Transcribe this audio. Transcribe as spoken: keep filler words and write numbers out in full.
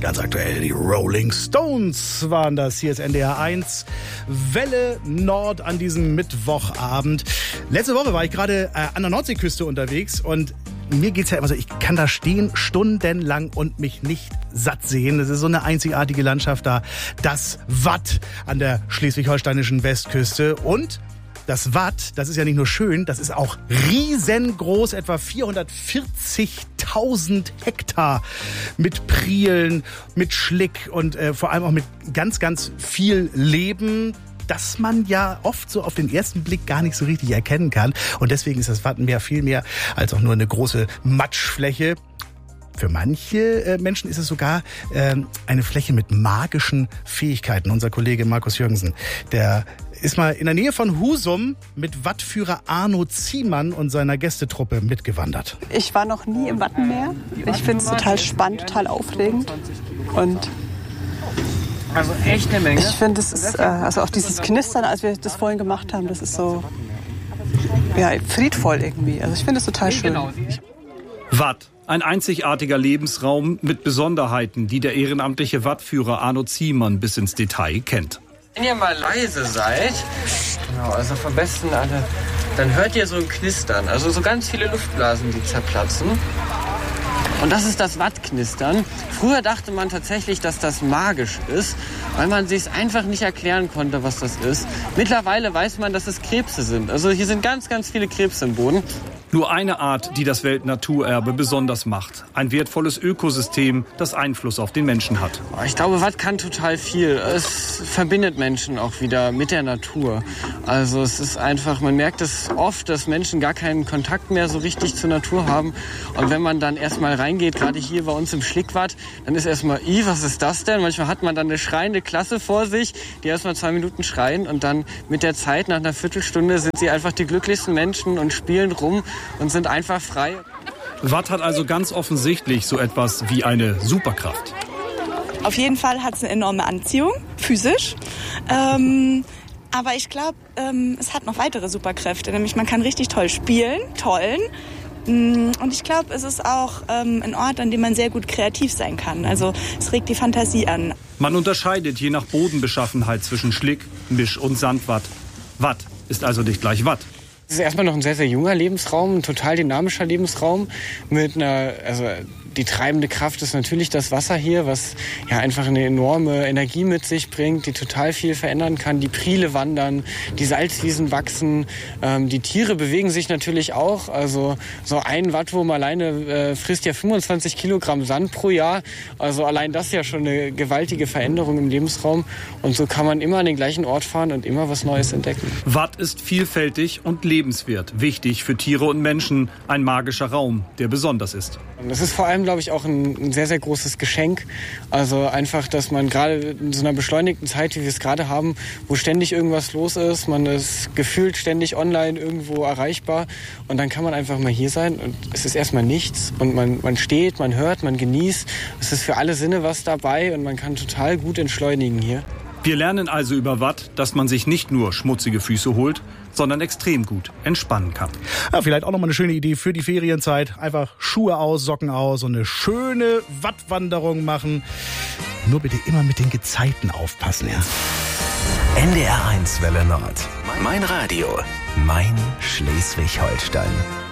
Ganz aktuell, die Rolling Stones waren das. Hier ist N D R eins, Welle Nord an diesem Mittwochabend. Letzte Woche war ich gerade äh, an der Nordseeküste unterwegs und mir geht's ja immer so, ich kann da stehen stundenlang und mich nicht satt sehen. Das ist so eine einzigartige Landschaft da. Das Watt an der schleswig-holsteinischen Westküste. Und das Watt, das ist ja nicht nur schön, das ist auch riesengroß, etwa vierhundertvierzigtausend Hektar mit Prielen, mit Schlick und äh, vor allem auch mit ganz, ganz viel Leben, das man ja oft so auf den ersten Blick gar nicht so richtig erkennen kann. Und deswegen ist das Wattenmeer viel mehr als auch nur eine große Matschfläche. Für manche äh, Menschen ist es sogar äh, eine Fläche mit magischen Fähigkeiten. Unser Kollege Markus Jürgensen, der ist mal in der Nähe von Husum mit Wattführer Arno Ziemann und seiner Gästetruppe mitgewandert. Ich war noch nie im Wattenmeer. Ich finde es total spannend, total aufregend. Und also echt eine Menge. Ich finde, es ist, äh, also auch dieses Knistern, als wir das vorhin gemacht haben, das ist so ja, friedvoll irgendwie. Also ich finde es total schön. Watt. Ein einzigartiger Lebensraum mit Besonderheiten, die der ehrenamtliche Wattführer Arno Ziemann bis ins Detail kennt. Wenn ihr mal leise seid, genau, also am besten alle, dann hört ihr so ein Knistern, also so ganz viele Luftblasen, die zerplatzen. Und das ist das Wattknistern. Früher dachte man tatsächlich, dass das magisch ist, weil man sich einfach nicht erklären konnte, was das ist. Mittlerweile weiß man, dass es Krebse sind. Also hier sind ganz, ganz viele Krebse im Boden. Nur eine Art, die das Weltnaturerbe besonders macht. Ein wertvolles Ökosystem, das Einfluss auf den Menschen hat. Ich glaube, Watt kann total viel. Es verbindet Menschen auch wieder mit der Natur. Also es ist einfach, man merkt es oft, dass Menschen gar keinen Kontakt mehr so richtig zur Natur haben. Und wenn man dann erstmal reingeht, gerade hier bei uns im Schlickwatt, dann ist erstmal, i, was ist das denn? Manchmal hat man dann eine schreiende Klasse vor sich, die erstmal zwei Minuten schreien und dann mit der Zeit, nach einer Viertelstunde, sind sie einfach die glücklichsten Menschen und spielen rum und sind einfach frei. Watt hat also ganz offensichtlich so etwas wie eine Superkraft. Auf jeden Fall hat es eine enorme Anziehung, physisch. Ähm, aber ich glaube, ähm, es hat noch weitere Superkräfte. Nämlich man kann richtig toll spielen, tollen. Und ich glaube, es ist auch ähm, ein Ort, an dem man sehr gut kreativ sein kann. Also es regt die Fantasie an. Man unterscheidet je nach Bodenbeschaffenheit zwischen Schlick, Misch- und Sandwatt. Watt ist also nicht gleich Watt. Es ist erstmal noch ein sehr, sehr junger Lebensraum, ein total dynamischer Lebensraum mit einer, also die treibende Kraft ist natürlich das Wasser hier, was ja einfach eine enorme Energie mit sich bringt, die total viel verändern kann. Die Priele wandern, die Salzwiesen wachsen, ähm, die Tiere bewegen sich natürlich auch. Also so ein Wattwurm alleine äh, frisst ja fünfundzwanzig Kilogramm Sand pro Jahr. Also allein das ist ja schon eine gewaltige Veränderung im Lebensraum. Und so kann man immer an den gleichen Ort fahren und immer was Neues entdecken. Watt ist vielfältig und lebenswert, wichtig für Tiere und Menschen. Ein magischer Raum, der besonders ist. Das ist vor allem, glaube ich, auch ein, ein sehr, sehr großes Geschenk. Also einfach, dass man gerade in so einer beschleunigten Zeit, wie wir es gerade haben, wo ständig irgendwas los ist, man ist gefühlt ständig online irgendwo erreichbar und dann kann man einfach mal hier sein und es ist erstmal nichts und man, man steht, man hört, man genießt. Es ist für alle Sinne was dabei und man kann total gut entschleunigen hier. Wir lernen also über Watt, dass man sich nicht nur schmutzige Füße holt, sondern extrem gut entspannen kann. Ja, vielleicht auch nochmal eine schöne Idee für die Ferienzeit. Einfach Schuhe aus, Socken aus und eine schöne Wattwanderung machen. Nur bitte immer mit den Gezeiten aufpassen, ja. N D R eins Welle Nord. Mein Radio. Mein Schleswig-Holstein.